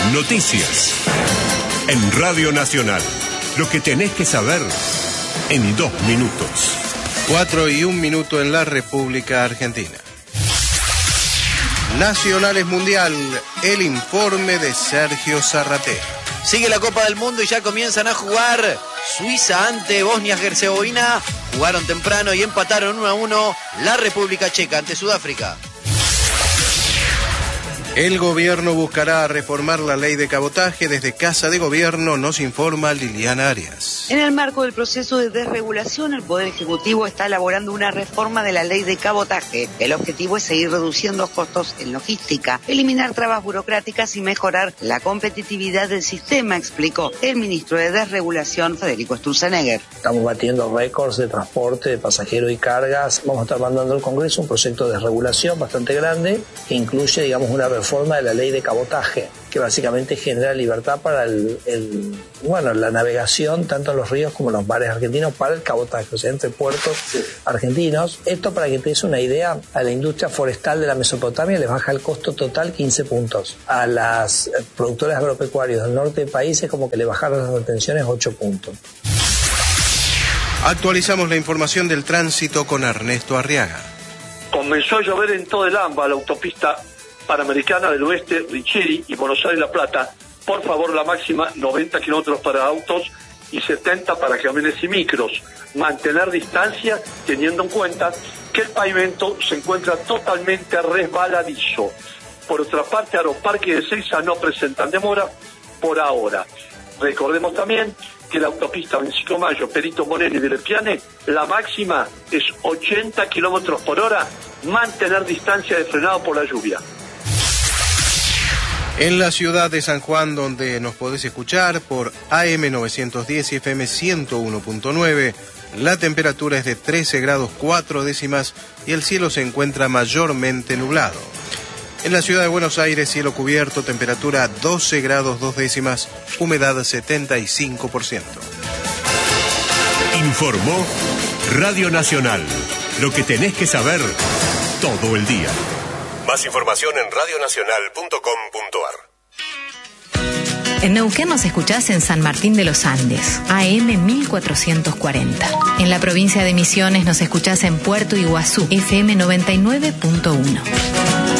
Noticias. En Radio Nacional. Lo que tenés que saber en 2 minutos. 4:01 en la República Argentina. Nacionales Mundial, el informe de Sergio Zarratea. Sigue la Copa del Mundo y ya comienzan a jugar. Suiza ante Bosnia-Herzegovina. Jugaron temprano y empataron 1-1. La República Checa ante Sudáfrica. El gobierno buscará reformar la ley de cabotaje. Desde Casa de Gobierno nos informa Liliana Arias. En el marco del proceso de desregulación, el Poder Ejecutivo está elaborando una reforma de la ley de cabotaje. El objetivo es seguir reduciendo costos en logística, eliminar trabas burocráticas y mejorar la competitividad del sistema, explicó el ministro de Desregulación, Federico Sturzenegger. Estamos batiendo récords de transporte de pasajeros y cargas. Vamos a estar mandando al Congreso un proyecto de desregulación bastante grande que incluye, digamos, una reforma de la ley de cabotaje, que básicamente genera libertad para la navegación tanto en los ríos como en los mares argentinos para el cabotaje, o sea, entre puertos argentinos. Esto, para que te des una idea, a la industria forestal de la Mesopotamia les baja el costo total 15 puntos. A las productoras agropecuarias del norte del país es como que le bajaron las retenciones 8 puntos. Actualizamos la información del tránsito con Ernesto Arriaga. Comenzó a llover en todo el AMBA, la autopista Panamericana del Oeste, Richeri y Buenos Aires-La Plata. Por favor, la máxima 90 kilómetros para autos y 70 para camiones y micros. Mantener distancia teniendo en cuenta que el pavimento se encuentra totalmente resbaladizo. Por otra parte, Aeroparque de Ezeiza no presentan demora por ahora. Recordemos también que la autopista 25 Mayo, Perito Moreno y Vilepiane, la máxima es 80 kilómetros por hora. Mantener distancia de frenado por la lluvia. En la ciudad de San Juan, donde nos podés escuchar por AM 910 y FM 101.9, la temperatura es de 13 grados 4 décimas y el cielo se encuentra mayormente nublado. En la ciudad de Buenos Aires, cielo cubierto, temperatura 12 grados 2 décimas, humedad 75%. Informó Radio Nacional. Lo que tenés que saber todo el día. Más información en radionacional.com.ar. En Neuquén nos escuchás en San Martín de los Andes, AM 1440. En la provincia de Misiones nos escuchás en Puerto Iguazú, FM 99.1.